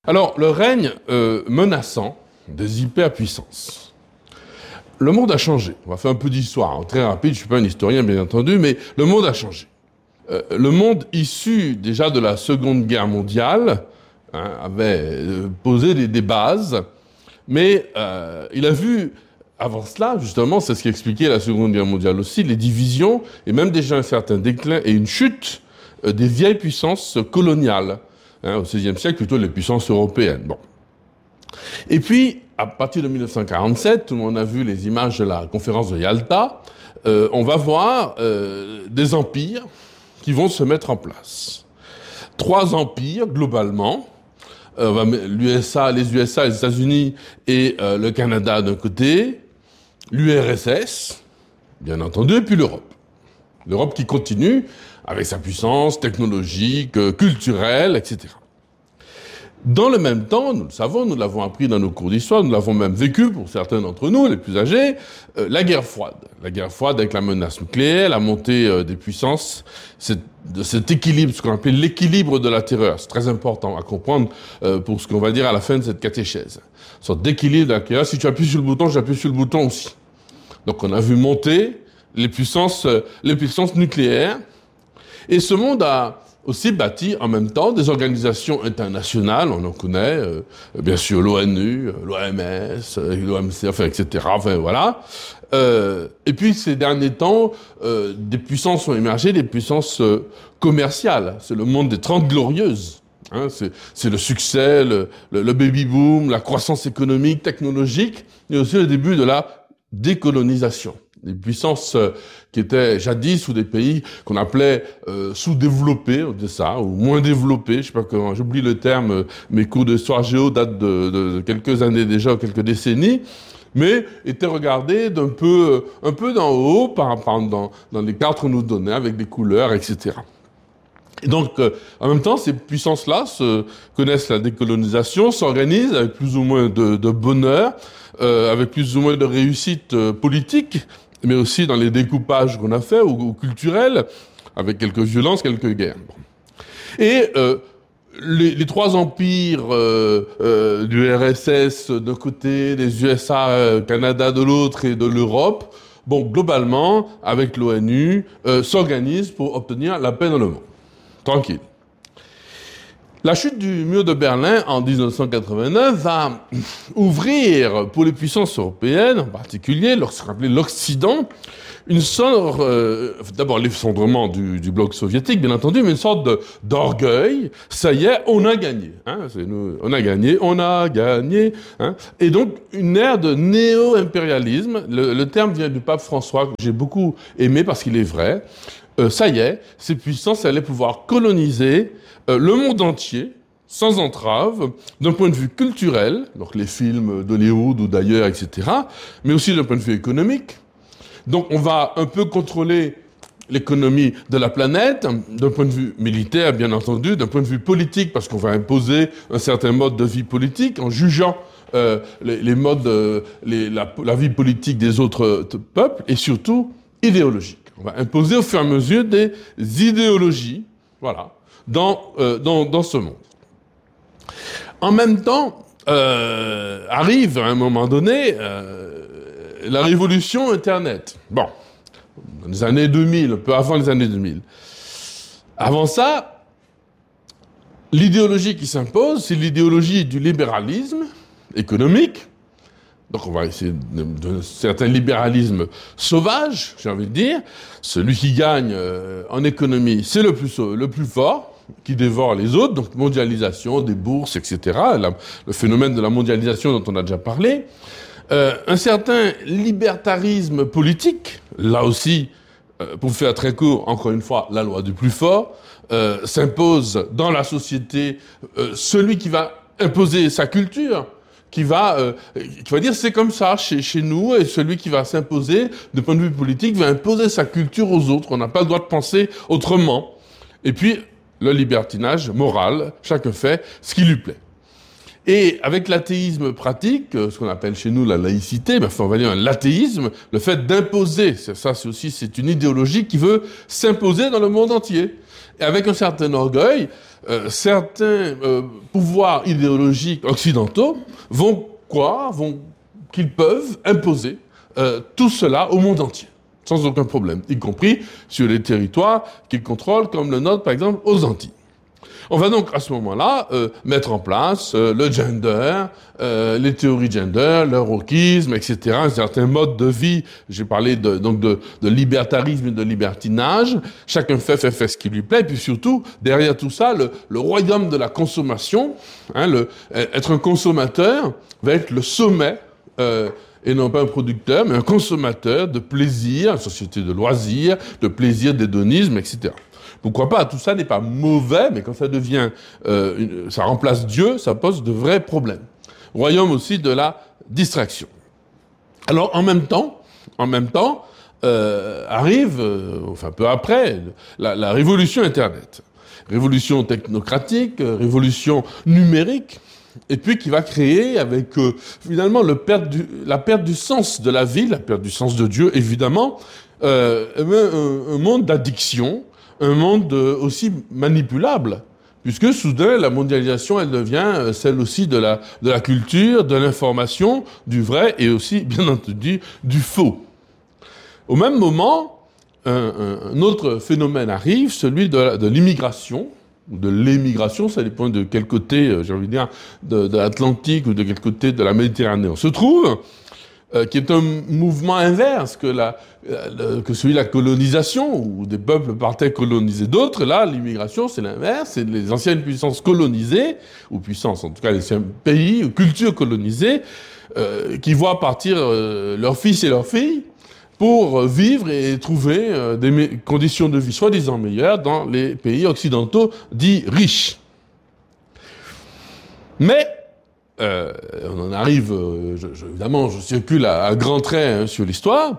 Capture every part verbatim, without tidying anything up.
Alors, le règne euh, menaçant des hyperpuissances. Le monde a changé. On va faire un peu d'histoire, hein, très rapide, je ne suis pas un historien bien entendu, mais le monde a changé. Euh, le monde issu déjà de la Seconde Guerre mondiale hein, avait euh, posé des, des bases, mais euh, il a vu, avant cela, justement, c'est ce qui expliquait la Seconde Guerre mondiale aussi, les divisions, et même déjà un certain déclin et une chute euh, des vieilles puissances coloniales. Hein, au seizième siècle, plutôt les puissances européennes. Bon. Et puis, à partir de mille neuf cent quarante-sept, tout le monde a vu les images de la conférence de Yalta, euh, on va voir euh, des empires qui vont se mettre en place. Trois empires, globalement, euh, l'U S A, les U S A, les États-Unis et euh, le Canada d'un côté, l'U R S S, bien entendu, et puis l'Europe. L'Europe qui continue avec sa puissance technologique, culturelle, et cetera. Dans le même temps, nous le savons, nous l'avons appris dans nos cours d'histoire, nous l'avons même vécu pour certains d'entre nous, les plus âgés, euh, la guerre froide. La guerre froide avec la menace nucléaire, la montée euh, des puissances, c'est, de cet équilibre, ce qu'on appelle l'équilibre de la terreur. C'est très important à comprendre euh, pour ce qu'on va dire à la fin de cette catéchèse. Une sorte d'équilibre de la terreur. Si tu appuies sur le bouton, j'appuie sur le bouton aussi. Donc on a vu monter les puissances, euh, les puissances nucléaires. Et ce monde a aussi bâti en même temps des organisations internationales, on en connaît, euh, bien sûr l'ONU, l'O M S, l'O M C, enfin, et cetera. Enfin, voilà. Euh, et puis ces derniers temps, euh, des puissances ont émergé, des puissances euh, commerciales. C'est le monde des Trente Glorieuses. Hein, c'est, c'est le succès, le, le, le baby-boom, la croissance économique, technologique, et aussi le début de la décolonisation. Des puissances euh, qui étaient jadis ou des pays qu'on appelait euh, sous-développés, on dit ça, ou moins développés, je sais pas comment, j'oublie le terme, euh, mes cours d'histoire géo datent de, de, de quelques années déjà, ou quelques décennies, mais étaient regardés d'un peu, un peu d'en haut, par, par, dans, dans les cartes qu'on nous donnait, avec des couleurs, et cetera. Et donc, euh, en même temps, ces puissances-là se, connaissent la décolonisation, s'organisent avec plus ou moins de, de bonheur, euh, avec plus ou moins de réussite euh, politique, mais aussi dans les découpages qu'on a faits, ou, ou culturels, avec quelques violences, quelques guerres. Bon. Et euh, les, les trois empires euh, euh, du R S S d'un côté, des U S A, euh, Canada de l'autre et de l'Europe, bon, globalement, avec l'ONU, euh, s'organisent pour obtenir la paix dans le monde. Tranquille. La chute du mur de Berlin en dix-neuf cent quatre-vingt-neuf va ouvrir pour les puissances européennes, en particulier, ce qu'on appelait l'Occident, une sorte, euh, d'abord l'effondrement du, du bloc soviétique, bien entendu, mais une sorte de, d'orgueil. Ça y est, on a gagné. Hein, c'est nous, on a gagné, on a gagné. Hein, et donc, une ère de néo-impérialisme. Le, le terme vient du pape François, que j'ai beaucoup aimé parce qu'il est vrai. Euh, ça y est, ces puissances allaient pouvoir coloniser euh, le monde entier, sans entrave, d'un point de vue culturel, donc les films d'Hollywood ou d'ailleurs, et cetera, mais aussi d'un point de vue économique. Donc on va un peu contrôler l'économie de la planète, d'un point de vue militaire, bien entendu, d'un point de vue politique, parce qu'on va imposer un certain mode de vie politique en jugeant euh, les, les modes, euh, les, la, la vie politique des autres t- peuples, et surtout idéologique. On va imposer au fur et à mesure des idéologies, voilà, dans, euh, dans, dans ce monde. En même temps, euh, arrive à un moment donné euh, la révolution Internet. Bon, dans les années deux mille, un peu avant les années deux mille. Avant ça, l'idéologie qui s'impose, c'est l'idéologie du libéralisme économique. Donc on va essayer d'un certain libéralisme sauvage, j'ai envie de dire. Celui qui gagne euh, en économie, c'est le plus, le plus fort, qui dévore les autres, donc mondialisation, des bourses, et cetera. La, le phénomène de la mondialisation dont on a déjà parlé. Euh, un certain libertarisme politique, là aussi, euh, pour faire très court, encore une fois, la loi du plus fort, euh, s'impose dans la société euh, celui qui va imposer sa culture, qui va, euh, qui va dire c'est comme ça chez, chez nous, et celui qui va s'imposer, de point de vue politique, va imposer sa culture aux autres. On n'a pas le droit de penser autrement. Et puis, le libertinage moral, chacun fait ce qui lui plaît. Et avec l'athéisme pratique, ce qu'on appelle chez nous la laïcité, ben, on va dire un l'athéisme, le fait d'imposer, c'est, ça c'est aussi c'est une idéologie qui veut s'imposer dans le monde entier. Et avec un certain orgueil, euh, certains euh, pouvoirs idéologiques occidentaux vont quoi vont qu'ils peuvent imposer euh, tout cela au monde entier, sans aucun problème, y compris sur les territoires qu'ils contrôlent, comme le nôtre, par exemple, aux Antilles. On va donc, à ce moment-là, euh, mettre en place euh, le gender, euh, les théories gender, le wokisme, et cetera, un certain mode de vie. J'ai parlé de, donc de, de libertarisme et de libertinage. Chacun fait, fait, fait ce qui lui plaît. Et puis surtout, derrière tout ça, le, le royaume de la consommation, hein, le, être un consommateur va être le sommet, euh, et non pas un producteur, mais un consommateur de plaisir, une société de loisirs, de plaisir, d'hédonisme, et cetera. Pourquoi pas? Tout ça n'est pas mauvais, mais quand ça devient, euh, une, ça remplace Dieu, ça pose de vrais problèmes. Royaume aussi de la distraction. Alors, en même temps, en même temps, euh, arrive, euh, enfin peu après, la, la révolution Internet. Révolution technocratique, euh, révolution numérique, et puis qui va créer avec, euh, finalement, le perte du, la perte du sens de la vie, la perte du sens de Dieu, évidemment, euh, un, un monde d'addiction, un monde aussi manipulable, puisque soudain, la mondialisation, elle devient celle aussi de la, de la culture, de l'information, du vrai et aussi, bien entendu, du faux. Au même moment, un, un autre phénomène arrive, celui de, de l'immigration, ou de l'émigration, ça dépend de quel côté, j'ai envie de dire, de, de l'Atlantique ou de quel côté de la Méditerranée on se trouve, euh, qui est un mouvement inverse que, la, euh, que celui de la colonisation, où des peuples partaient coloniser d'autres. Là, l'immigration, c'est l'inverse, c'est les anciennes puissances colonisées, ou puissances, en tout cas les anciens pays, ou cultures colonisées, euh, qui voient partir euh, leurs fils et leurs filles pour vivre et trouver euh, des conditions de vie soi-disant meilleures dans les pays occidentaux dits riches. Mais Euh, on en arrive, euh, je, je, évidemment, je circule à, à grands traits hein, sur l'histoire.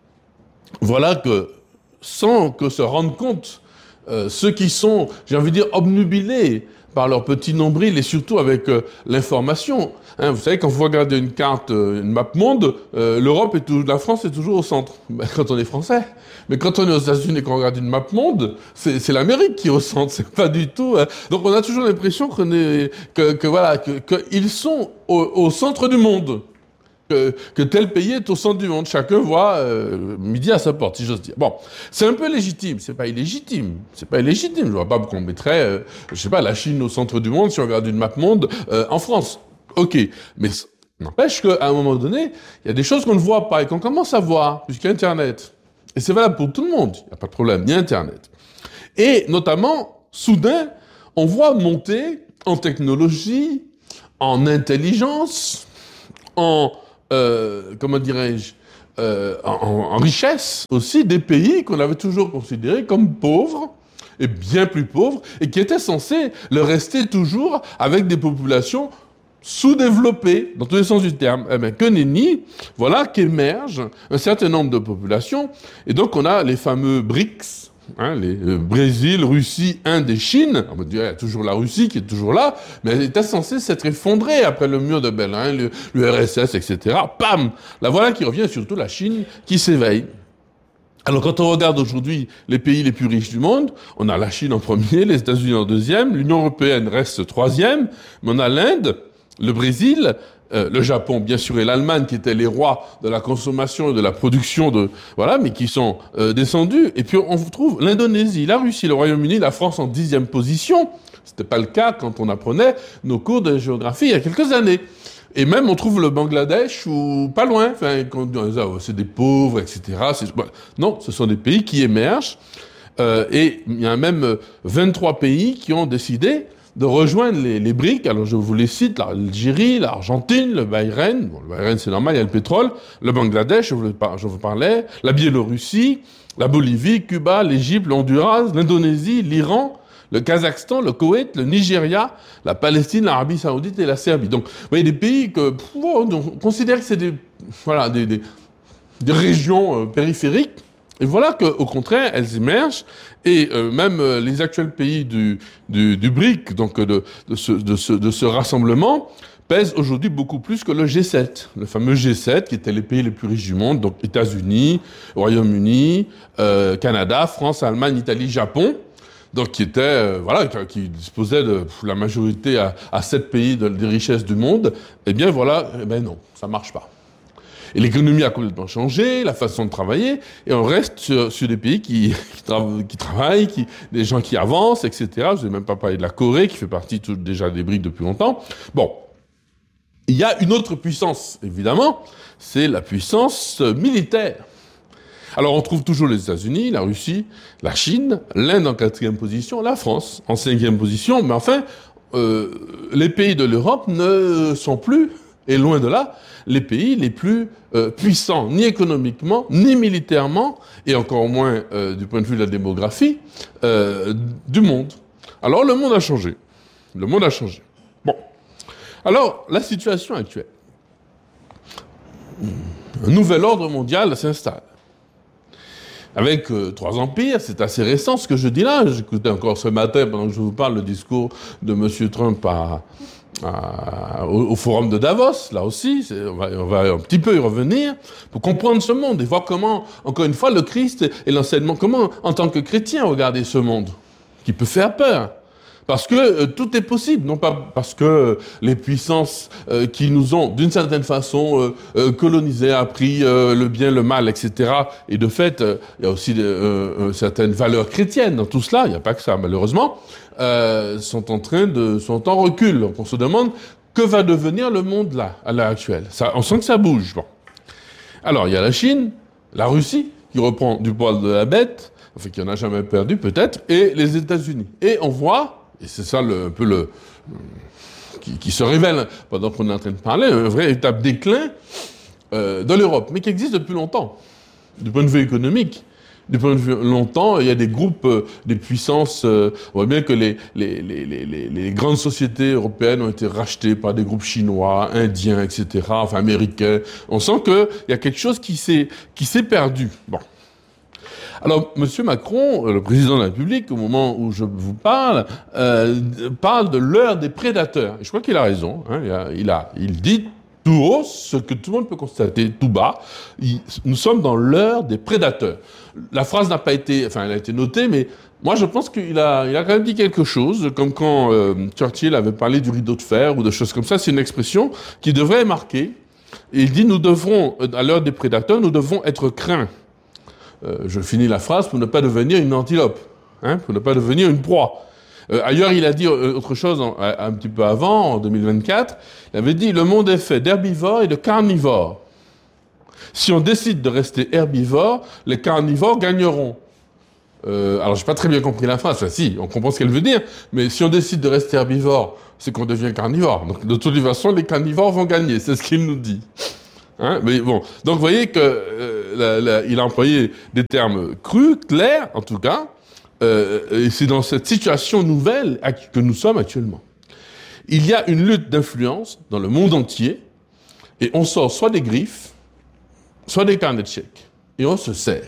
Voilà que, sans que se rendent compte, euh, ceux qui sont, j'ai envie de dire, obnubilés par leur petit nombril et surtout avec euh, l'information. Hein, vous savez, quand vous regardez une carte, euh, une map monde, euh, l'Europe et tout, la France est toujours au centre. Ben, quand on est français. Mais quand on est aux États-Unis et qu'on regarde une map monde, c'est, c'est l'Amérique qui est au centre. C'est pas du tout. Hein. Donc on a toujours l'impression qu'on est, que, que voilà, que, que ils sont au, au centre du monde. Que, que tel pays est au centre du monde. Chacun voit euh, midi à sa porte, si j'ose dire. Bon, c'est un peu légitime, c'est pas illégitime. C'est pas illégitime. Je vois pas pourquoi on mettrait, euh, je sais pas, la Chine au centre du monde si on regarde une map monde euh, en France. Ok, mais n'empêche qu'à un moment donné, il y a des choses qu'on ne voit pas et qu'on commence à voir, puisqu'il y a Internet. Et c'est valable pour tout le monde, il n'y a pas de problème, il y a Internet. Et notamment, soudain, on voit monter en technologie, en intelligence, en... Euh, comment dirais-je, euh, en, en richesse aussi, des pays qu'on avait toujours considérés comme pauvres, et bien plus pauvres, et qui étaient censés le rester toujours avec des populations sous-développées, dans tous les sens du terme. Eh bien, que nenni, voilà qu'émergent un certain nombre de populations, et donc on a les fameux BRICS, Hein, les euh, Brésil, Russie, Inde et Chine. On va dire, il y a toujours la Russie qui est toujours là, mais elle était censée s'être effondrée après le mur de Berlin, le, l'U R S S, et cetera. Pam! La voilà qui revient, surtout la Chine qui s'éveille. Alors quand on regarde aujourd'hui les pays les plus riches du monde, on a la Chine en premier, les États-Unis en deuxième, l'Union européenne reste troisième, mais on a l'Inde, le Brésil, Euh, le Japon, bien sûr, et l'Allemagne, qui étaient les rois de la consommation et de la production de... Voilà, mais qui sont euh, descendus. Et puis, on trouve l'Indonésie, la Russie, le Royaume-Uni, la France en dixième position. C'était pas le cas quand on apprenait nos cours de géographie il y a quelques années. Et même, on trouve le Bangladesh ou pas loin. Enfin, quand on dit, oh, c'est des pauvres, et cetera. C'est... Non, ce sont des pays qui émergent. Euh, et il y a même vingt-trois pays qui ont décidé de rejoindre les, les BRICS. Alors, je vous les cite, l'Algérie, l'Argentine, le Bahreïn. Bon, le Bahreïn, c'est normal, il y a le pétrole. Le Bangladesh, je vous, je vous parlais. La Biélorussie, la Bolivie, Cuba, l'Égypte, l'Honduras, l'Indonésie, l'Iran, le Kazakhstan, le Koweït, le Nigeria, la Palestine, l'Arabie Saoudite et la Serbie. Donc, vous voyez, des pays que, pff, on considère que c'est des, voilà, des, des, des régions euh, périphériques. Et voilà qu'au contraire, elles émergent, et euh, même euh, les actuels pays du, du, du BRIC, donc de, de, ce, de, ce, de ce rassemblement, pèsent aujourd'hui beaucoup plus que le G sept, le fameux G sept, qui étaient les pays les plus riches du monde, donc États-Unis, Royaume-Uni, euh, Canada, France, Allemagne, Italie, Japon. donc qui était, euh, voilà, qui disposait de la majorité à, à sept pays de, des richesses du monde, eh bien voilà, eh bien non, ça marche pas. Et l'économie a complètement changé, la façon de travailler, et on reste sur, sur des pays qui, qui, tra qui travaillent, qui, des gens qui avancent, et cetera. Je n'ai même pas parlé de la Corée, qui fait partie tout, déjà des briques depuis longtemps. Bon. Il y a une autre puissance, évidemment, c'est la puissance militaire. Alors on trouve toujours les États-Unis, la Russie, la Chine, l'Inde en quatrième position, la France en cinquième position, mais enfin, euh, les pays de l'Europe ne sont plus, et loin de là, les pays les plus euh, puissants, ni économiquement, ni militairement, et encore moins euh, du point de vue de la démographie, euh, du monde. Alors le monde a changé. Le monde a changé. Bon. Alors, la situation actuelle. Un nouvel ordre mondial s'installe. Avec euh, trois empires, c'est assez récent ce que je dis là. J'écoutais encore ce matin, pendant que je vous parle, le discours de M. Trump à... À, au, au forum de Davos, là aussi, on va, on va un petit peu y revenir, pour comprendre ce monde et voir comment, encore une fois, le Christ et l'enseignement, comment, en tant que chrétien, regarder ce monde, qui peut faire peur. Parce que euh, tout est possible, non pas parce que euh, les puissances euh, qui nous ont, d'une certaine façon, euh, euh, colonisés, appris euh, le bien, le mal, et cetera. Et de fait, euh, il y a aussi de, euh, certaines valeurs chrétiennes dans tout cela, il n'y a pas que ça, malheureusement, euh, sont en train de, sont en recul. Donc on se demande que va devenir le monde là, à l'heure actuelle. Ça, on sent que ça bouge. Bon. Alors, il y a la Chine, la Russie, qui reprend du poil de la bête, enfin qui n'en a jamais perdu peut-être, et les États-Unis. Et on voit... Et c'est ça le, un peu le, qui, qui se révèle pendant qu'on est en train de parler, un véritable déclin euh, de l'Europe, mais qui existe depuis longtemps, du point de vue économique. Du point de vue longtemps, il y a des groupes, euh, des puissances, euh, on voit bien que les, les, les, les, les grandes sociétés européennes ont été rachetées par des groupes chinois, indiens, et cetera, enfin américains. On sent qu'il y a quelque chose qui s'est, qui s'est perdu. Bon. Alors, M. Macron, le président de la République, au moment où je vous parle, euh, parle de l'heure des prédateurs. Et je crois qu'il a raison. Hein, il, a, il, a, il dit tout haut ce que tout le monde peut constater tout bas. Il, nous sommes dans l'heure des prédateurs. La phrase n'a pas été, enfin, elle a été notée, mais moi, je pense qu'il a, il a quand même dit quelque chose, comme quand euh, Churchill avait parlé du rideau de fer ou de choses comme ça. C'est une expression qui devrait marquer. Et il dit, nous devrons, à l'heure des prédateurs, nous devons être craints. Euh, je finis la phrase pour ne pas devenir une antilope, hein, pour ne pas devenir une proie. Euh, ailleurs, il a dit autre chose en, un, un petit peu avant, en deux mille vingt-quatre. Il avait dit « Le monde est fait d'herbivores et de carnivores. Si on décide de rester herbivore, les carnivores gagneront. Euh, » Alors, je n'ai pas très bien compris la phrase. Enfin, si, on comprend ce qu'elle veut dire. Mais si on décide de rester herbivore, c'est qu'on devient carnivore. Donc, de toute façon, les carnivores vont gagner. C'est ce qu'il nous dit. Hein, mais bon, donc vous voyez qu'il euh, a employé des termes crus, clairs en tout cas, euh, et c'est dans cette situation nouvelle que nous sommes actuellement. Il y a une lutte d'influence dans le monde entier, et on sort soit des griffes, soit des carnets de chèques, et on se sert.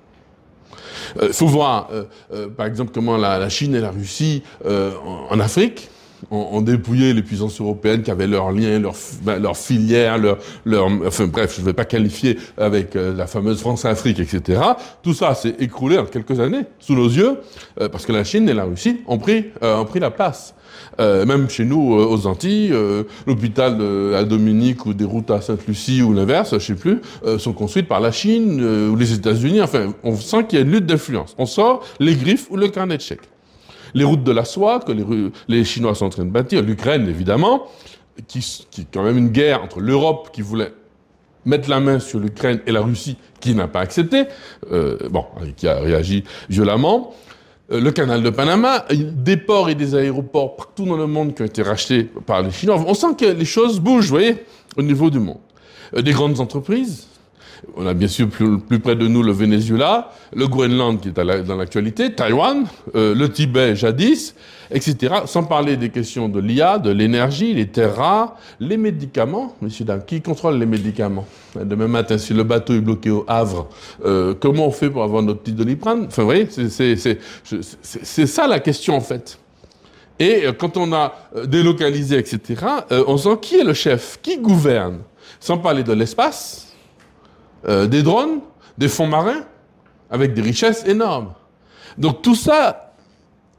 Il euh, faut voir, euh, euh, par exemple, comment la, la Chine et la Russie, euh, en, en Afrique, ont dépouillé les puissances européennes qui avaient leurs liens, leurs leur filières, leurs, leur, enfin bref, je ne vais pas qualifier avec euh, la fameuse France-Afrique, et cetera. Tout ça s'est écroulé en quelques années, sous nos yeux, euh, parce que la Chine et la Russie ont pris, euh, ont pris la place. Euh, même chez nous, euh, aux Antilles, euh, l'hôpital de la Dominique ou des routes à Sainte-Lucie ou l'inverse, je ne sais plus, euh, sont construites par la Chine euh, ou les États-Unis. Enfin, on sent qu'il y a une lutte d'influence. On sort les griffes ou le carnet de chèques. Les routes de la soie que les, les Chinois sont en train de bâtir, l'Ukraine évidemment, qui, qui est quand même une guerre entre l'Europe qui voulait mettre la main sur l'Ukraine et la Russie qui n'a pas accepté, euh, bon, qui a réagi violemment. Euh, le canal de Panama, des ports et des aéroports partout dans le monde qui ont été rachetés par les Chinois. On sent que les choses bougent, vous voyez, au niveau du monde. Euh, des grandes entreprises. On a bien sûr plus, plus près de nous le Venezuela, le Groenland qui est à la, dans l'actualité, Taïwan, euh, le Tibet jadis, et cetera. Sans parler des questions de l'I A, de l'énergie, les terres rares, les médicaments. Messieurs, dames, qui contrôle les médicaments? Demain matin, si le bateau est bloqué au Havre, euh, comment on fait pour avoir notre petit Doliprane? Enfin, vous voyez, c'est, c'est, c'est, c'est, c'est ça la question en fait. Et euh, quand on a euh, délocalisé, et cetera, euh, on sent qui est le chef, qui gouverne? Sans parler de l'espace. Euh, des drones, des fonds marins, avec des richesses énormes. Donc tout ça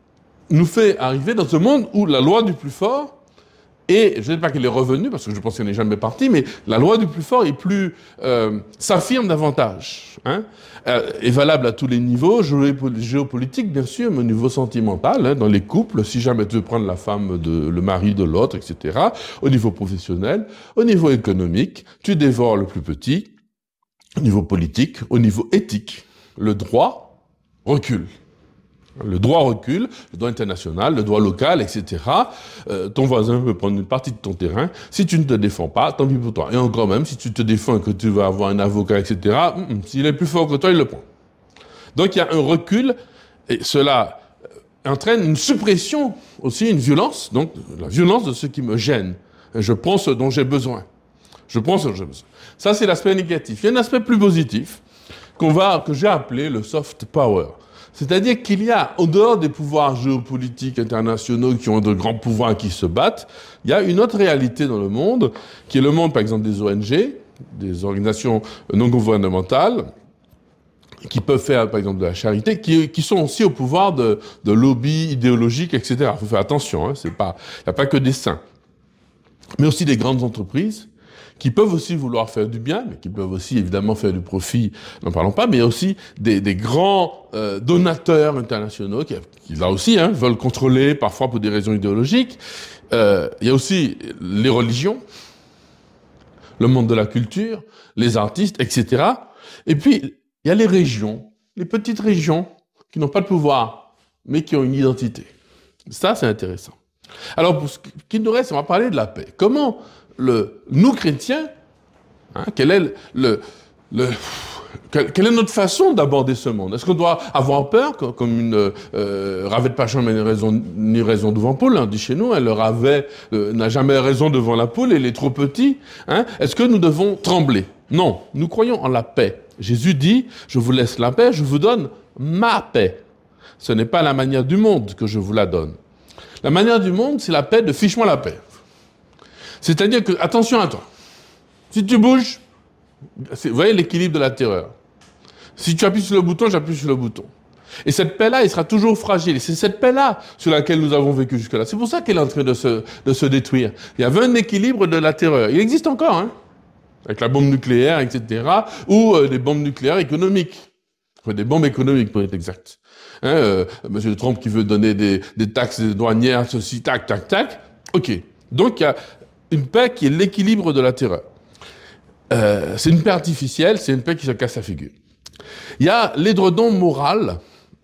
nous fait arriver dans un monde où la loi du plus fort, et je ne sais pas qu'elle est revenue, parce que je pense qu'elle n'est jamais partie, mais la loi du plus fort est plus, euh, s'affirme davantage, hein, euh, est valable à tous les niveaux, géopolitique bien sûr, mais au niveau sentimental, hein, dans les couples, si jamais tu veux prendre la femme, de, le mari de l'autre, et cetera, au niveau professionnel, au niveau économique, tu dévores le plus petit, au niveau politique, au niveau éthique, le droit recule. Le droit recule, le droit international, le droit local, et cetera. Euh, ton voisin peut prendre une partie de ton terrain. Si tu ne te défends pas, tant pis pour toi. Et encore même, si tu te défends et que tu vas avoir un avocat, et cetera, mm, s'il est plus fort que toi, il le prend. Donc il y a un recul, et cela entraîne une suppression aussi, une violence, donc la violence de ce qui me gêne. Et je prends ce dont j'ai besoin. Je prends ce dont j'ai besoin. Ça, c'est l'aspect négatif. Il y a un aspect plus positif qu'on va, que j'ai appelé le soft power. C'est-à-dire qu'il y a, au dehors des pouvoirs géopolitiques internationaux qui ont de grands pouvoirs qui se battent, il y a une autre réalité dans le monde, qui est le monde, par exemple, des O N G, des organisations non gouvernementales, qui peuvent faire, par exemple, de la charité, qui, qui sont aussi au pouvoir de, de lobbies idéologiques, et cetera. Il faut faire attention, hein, c'est pas, il n'y a pas que des saints. Mais aussi des grandes entreprises, qui peuvent aussi vouloir faire du bien, mais qui peuvent aussi évidemment faire du profit, n'en parlons pas, mais il y a aussi des, des grands euh, donateurs internationaux qui, qui là aussi hein, veulent contrôler, parfois pour des raisons idéologiques. Euh, il y a aussi les religions, le monde de la culture, les artistes, et cetera. Et puis, il y a les régions, les petites régions qui n'ont pas de pouvoir, mais qui ont une identité. Ça, c'est intéressant. Alors, pour ce qui nous reste, on va parler de la paix. Comment le, nous, chrétiens, hein, quel est le, le, le, quelle est notre façon d'aborder ce monde? Est-ce qu'on doit avoir peur, comme une euh, ravet de Pachon n'a ni raison, ni raison devant poule, on dit chez nous, hein, le ravet euh, n'a jamais raison devant la poule, il est trop petit. Hein, est-ce que nous devons trembler? Non, nous croyons en la paix. Jésus dit, je vous laisse la paix, je vous donne ma paix. Ce n'est pas la manière du monde que je vous la donne. La manière du monde, c'est la paix de fiche-moi la paix. C'est-à-dire que, attention à toi, si tu bouges, vous voyez l'équilibre de la terreur. Si tu appuies sur le bouton, j'appuie sur le bouton. Et cette paix-là, elle sera toujours fragile. Et c'est cette paix-là sur laquelle nous avons vécu jusque-là. C'est pour ça qu'elle est en train de se, de se détruire. Il y avait un équilibre de la terreur. Il existe encore, hein, avec la bombe nucléaire, et cetera, ou euh, des bombes nucléaires économiques. Enfin, des bombes économiques, pour être exact. Hein, euh, Monsieur Trump qui veut donner des, des taxes douanières, ceci, tac, tac, tac. OK. Donc, il y a une paix qui est l'équilibre de la terreur. Euh, c'est une paix artificielle, c'est une paix qui se casse la figure. Il y a l'édredon moral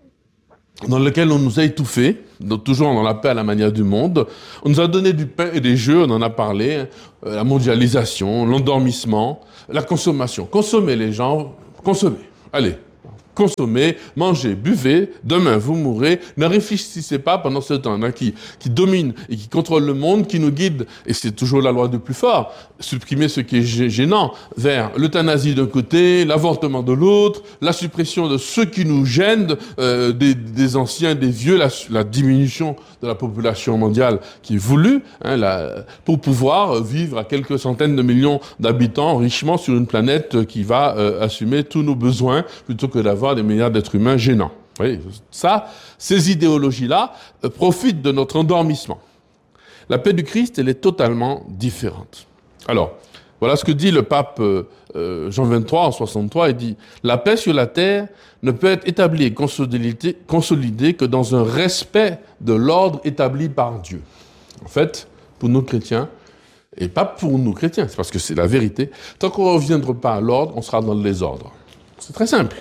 dans lequel on nous a étouffés, donc toujours dans la paix à la manière du monde. On nous a donné du pain et des jeux, on en a parlé, hein, euh, la mondialisation, l'endormissement, la consommation. Consommez les gens, consommez. Allez. Consommez, mangez, buvez, demain vous mourrez, ne réfléchissez pas pendant ce temps. Il y en a qui, qui domine et qui contrôle le monde, qui nous guide, et c'est toujours la loi du plus fort, supprimer ce qui est gênant, vers l'euthanasie d'un côté, l'avortement de l'autre, la suppression de ce qui nous gêne, euh, des, des anciens, des vieux, la, la diminution de la population mondiale qui est voulue, hein, la, pour pouvoir vivre à quelques centaines de millions d'habitants richement sur une planète qui va euh, assumer tous nos besoins, plutôt que d'avoir des milliards d'êtres humains gênants. Oui, ça, ces idéologies-là euh, profitent de notre endormissement. La paix du Christ, elle est totalement différente. Alors, voilà ce que dit le pape euh, Jean vingt-trois en soixante-trois. Il dit « La paix sur la terre ne peut être établie et consolidée, consolidée que dans un respect de l'ordre établi par Dieu. » En fait, pour nous chrétiens, et pas pour nous chrétiens, c'est parce que c'est la vérité, tant qu'on ne reviendra pas à l'ordre, on sera dans le désordre. C'est très simple.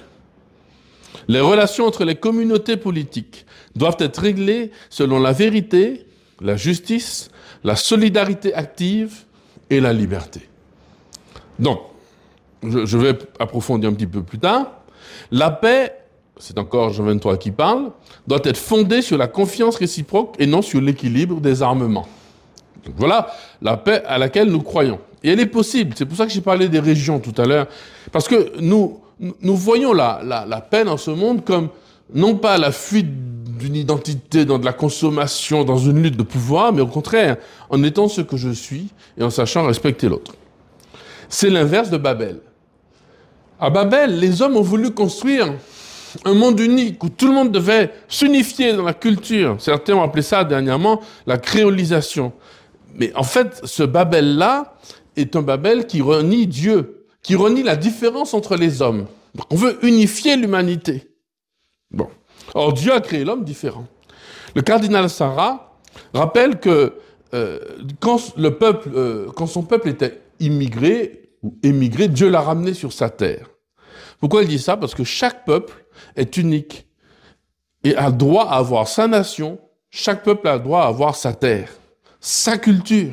Les relations entre les communautés politiques doivent être réglées selon la vérité, la justice, la solidarité active et la liberté. Donc, je, je vais approfondir un petit peu plus tard. La paix, c'est encore Jean vingt-trois qui parle, doit être fondée sur la confiance réciproque et non sur l'équilibre des armements. Donc voilà la paix à laquelle nous croyons. Et elle est possible. C'est pour ça que j'ai parlé des régions tout à l'heure. Parce que nous... Nous voyons la, la, la paix dans ce monde comme, non pas la fuite d'une identité dans de la consommation, dans une lutte de pouvoir, mais au contraire, en étant ce que je suis et en sachant respecter l'autre. C'est l'inverse de Babel. À Babel, les hommes ont voulu construire un monde unique où tout le monde devait s'unifier dans la culture. Certains ont appelé ça dernièrement la créolisation. Mais en fait, ce Babel-là est un Babel qui renie Dieu, qui renie la différence entre les hommes. Donc, on veut unifier l'humanité. Bon. Or, Dieu a créé l'homme différent. Le cardinal Sarah rappelle que euh, quand, le peuple, euh, quand son peuple était immigré ou émigré, Dieu l'a ramené sur sa terre. Pourquoi il dit ça? Parce que chaque peuple est unique et a droit à avoir sa nation. Chaque peuple a droit à avoir sa terre, sa culture.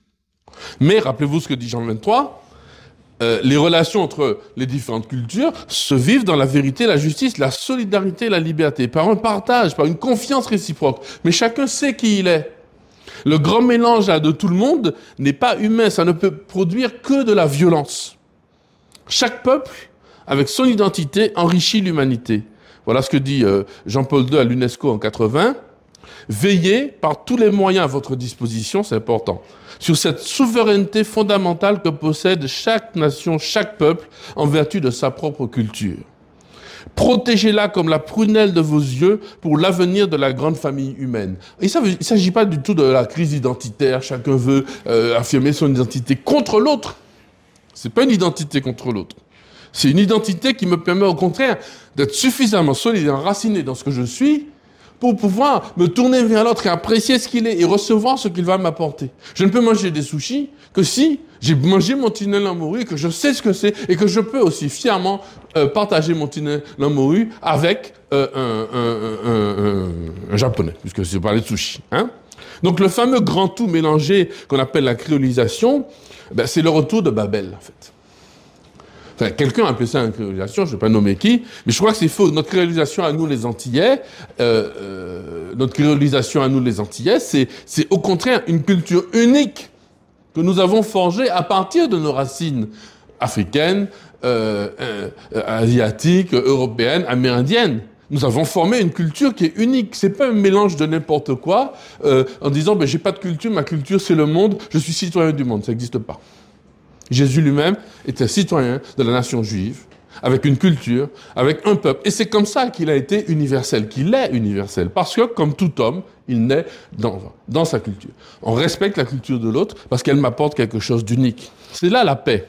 Mais rappelez-vous ce que dit Jean vingt-trois, euh, les relations entre les différentes cultures se vivent dans la vérité, la justice, la solidarité et la liberté, par un partage, par une confiance réciproque. Mais chacun sait qui il est. Le grand mélange de tout le monde n'est pas humain, ça ne peut produire que de la violence. Chaque peuple, avec son identité, enrichit l'humanité. Voilà ce que dit euh, Jean-Paul deux à l'UNESCO en quatre-vingts. Veillez par tous les moyens à votre disposition, c'est important, sur cette souveraineté fondamentale que possède chaque nation, chaque peuple, en vertu de sa propre culture. Protégez-la comme la prunelle de vos yeux pour l'avenir de la grande famille humaine. Et ça, il ne s'agit pas du tout de la crise identitaire, chacun veut euh, affirmer son identité contre l'autre. Ce n'est pas une identité contre l'autre. C'est une identité qui me permet au contraire d'être suffisamment solide et enraciné dans ce que je suis pour pouvoir me tourner vers l'autre et apprécier ce qu'il est et recevoir ce qu'il va m'apporter. Je ne peux manger des sushis que si j'ai mangé mon tunnel en morue et que je sais ce que c'est et que je peux aussi fièrement euh, partager mon tunnel en morue avec euh, un, un, un, un, un japonais, puisque je parlais de sushi. Hein. Donc le fameux grand tout mélangé qu'on appelle la créolisation, ben, c'est le retour de Babel en fait. Enfin, quelqu'un a appelé ça une créolisation, je ne vais pas nommer qui, mais je crois que c'est faux. Notre créolisation à nous les Antillais, euh, euh, notre créolisation à nous les Antillais, c'est, c'est au contraire une culture unique que nous avons forgée à partir de nos racines africaines, euh, euh, asiatiques, européennes, amérindiennes. Nous avons formé une culture qui est unique. C'est pas un mélange de n'importe quoi euh, en disant ben, j'ai pas de culture, ma culture c'est le monde, je suis citoyen du monde. Ça n'existe pas. Jésus lui-même était citoyen de la nation juive, avec une culture, avec un peuple. Et c'est comme ça qu'il a été universel, qu'il est universel. Parce que, comme tout homme, il naît dans, dans sa culture. On respecte la culture de l'autre parce qu'elle m'apporte quelque chose d'unique. C'est là la paix.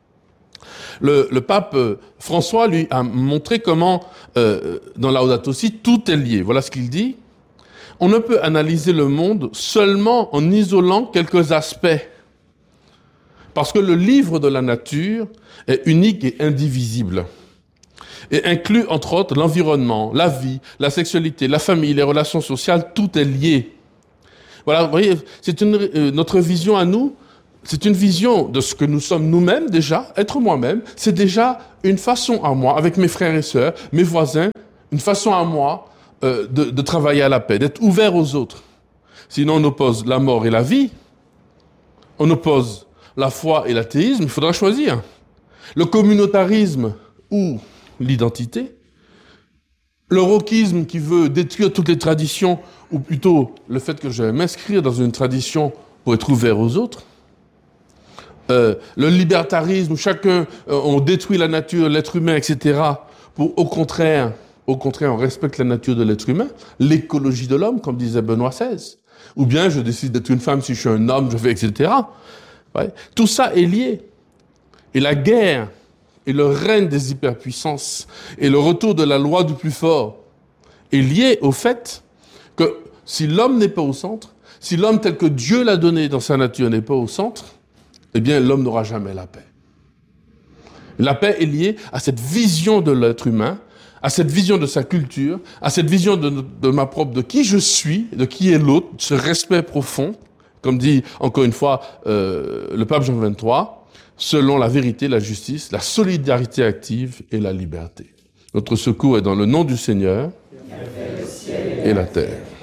Le, le pape François, lui, a montré comment, euh, dans Laudato Si, tout est lié. Voilà ce qu'il dit. On ne peut analyser le monde seulement en isolant quelques aspects. Parce que le livre de la nature est unique et indivisible et inclut, entre autres, l'environnement, la vie, la sexualité, la famille, les relations sociales, tout est lié. Voilà, vous voyez, c'est une, euh, notre vision à nous, c'est une vision de ce que nous sommes nous-mêmes déjà, être moi-même, c'est déjà une façon à moi, avec mes frères et sœurs, mes voisins, une façon à moi euh, de, de travailler à la paix, d'être ouvert aux autres. Sinon, on oppose la mort et la vie, on oppose la foi et l'athéisme, il faudra choisir. Le communautarisme ou l'identité. Le wokisme qui veut détruire toutes les traditions, ou plutôt le fait que je vais m'inscrire dans une tradition pour être ouvert aux autres. Euh, le libertarisme où chacun, euh, on détruit la nature, l'être humain, et cetera. Pour au contraire, au contraire, on respecte la nature de l'être humain. L'écologie de l'homme, comme disait Benoît seize. Ou bien je décide d'être une femme si je suis un homme, je fais, et cetera. Ouais. Tout ça est lié. Et la guerre et le règne des hyperpuissances et le retour de la loi du plus fort est lié au fait que si l'homme n'est pas au centre, si l'homme tel que Dieu l'a donné dans sa nature n'est pas au centre, eh bien l'homme n'aura jamais la paix. La paix est liée à cette vision de l'être humain, à cette vision de sa culture, à cette vision de, de ma propre, de qui je suis, de qui est l'autre, ce respect profond. Comme dit, encore une fois, euh, le pape Jean vingt-trois, selon la vérité, la justice, la solidarité active et la liberté. Notre secours est dans le nom du Seigneur et la terre.